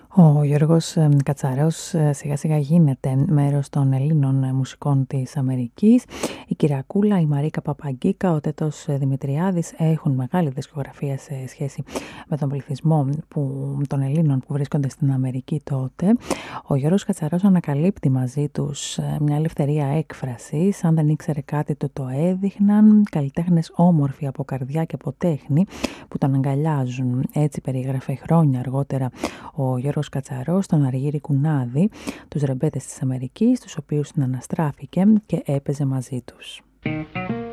Ο Γιώργος Κατσαρός σιγά σιγά γίνεται μέρος των Ελλήνων μουσικών της Αμερικής. Η Κυριακούλα, η Μαρίκα Παπαγκίκα, ο Τέτος Δημητριάδης έχουν μεγάλη δισκογραφία σε σχέση με τον πληθυσμό των Ελλήνων που βρίσκονται στην Αμερική τότε. Ο Γιώργος Κατσαρός ανακαλύπτει μαζί τους μια ελευθερία έκφρασης. Αν δεν ήξερε κάτι το έδειχναν. Καλλιτέχνες όμορφοι από καρδιά και από τέχνη που τον αγκαλιάζουν. Έτσι περιγράφε χρόνια αργότερα ο Γιώργος Κατσαρός, τον Αργύρη Κουνάδη, τους ρεμπέτες της Αμερικής, τους οποίους συναναστράφηκε και έπαιζε μαζί τους.